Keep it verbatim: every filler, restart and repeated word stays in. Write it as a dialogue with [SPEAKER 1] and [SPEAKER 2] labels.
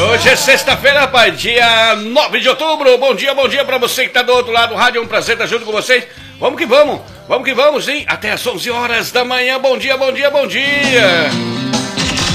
[SPEAKER 1] Hoje é sexta-feira, rapaz, dia nove de outubro. Bom dia, bom dia pra você que tá do outro lado do rádio. É um prazer estar junto com vocês. Vamos que vamos, vamos que vamos, hein? Até às onze horas da manhã. Bom dia, bom dia, bom dia.